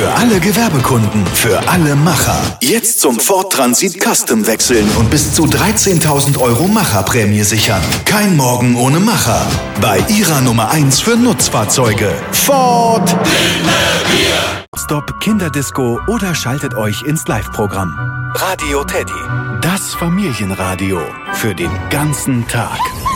Für alle Gewerbekunden, für alle Macher. Jetzt zum Ford Transit Custom wechseln und bis zu 13.000 € Macherprämie sichern. Kein Morgen ohne Macher. Bei Ihrer Nummer 1 für Nutzfahrzeuge. Ford. Stop Kinderdisco oder schaltet euch ins Live-Programm. Radio Teddy. Das Familienradio für den ganzen Tag.